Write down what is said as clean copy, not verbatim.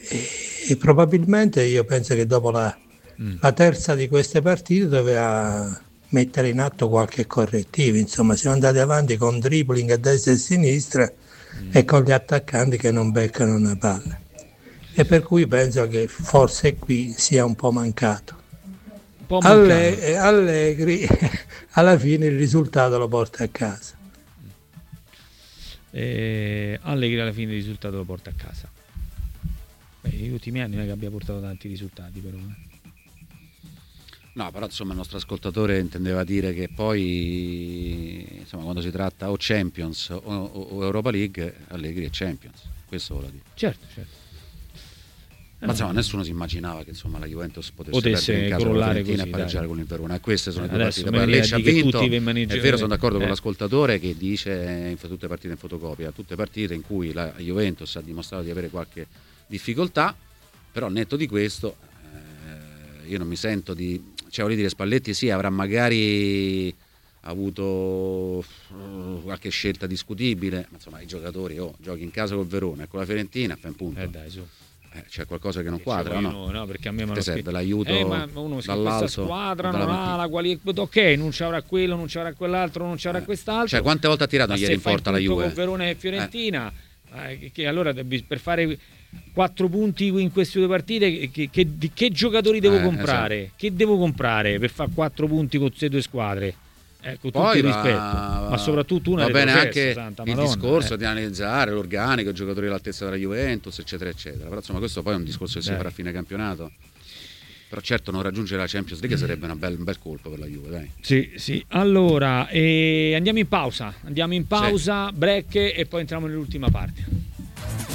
e probabilmente io penso che dopo la terza di queste partite doveva mettere in atto qualche correttivo, insomma siamo andati avanti con dribbling a destra e a sinistra e con gli attaccanti che non beccano una palla, e per cui penso che forse qui sia un po' mancato. Allegri alla fine il risultato lo porta a casa. Allegri alla fine il risultato lo porta a casa. Negli ultimi anni non è che abbia portato tanti risultati, però. No, però insomma il nostro ascoltatore intendeva dire che poi insomma quando si tratta o Champions o Europa League, Allegri è Champions, questo vuole dire. Certo. Ma insomma nessuno si immaginava che insomma la Juventus potesse perdere in casa con la crollare Fiorentina così, e pareggiare con il Verona, e queste sono le due Adesso partite. Poi Lecce ha vinto, è vero, sono d'accordo con Eh. l'ascoltatore che dice in tutte le partite in fotocopia, tutte partite in cui la Juventus ha dimostrato di avere qualche difficoltà, però al netto di questo io non mi sento di, cioè voglio dire, Spalletti sì avrà magari avuto qualche scelta discutibile, ma insomma i giocatori giochi in casa col Verona e con la Fiorentina, fai un punto. Dai, su. C'è qualcosa che non quadra, no? No, perché a me ti serve l'aiuto ma uno dall'alto, questa squadra non ha la qualità, ok, non ci avrà quello, non ci avrà quell'altro, non ci avrà quest'altro. Cioè quante volte ha tirato ieri in porta la Juve? Con Verona e Fiorentina, che allora per fare 4 punti in queste due partite che giocatori devo comprare? Esatto. Che devo comprare per fare 4 punti con queste due squadre? Con tutto Poi il rispetto, ma soprattutto una va bene anche Santa il Madonna, discorso di analizzare l'organico, i giocatori all'altezza della Juventus, eccetera eccetera, però insomma questo poi è un discorso che si farà a fine campionato. Però certo non raggiungere la Champions League sarebbe un bel colpo per la Juve, dai. Sì. Allora andiamo in pausa, break, e poi entriamo nell'ultima parte.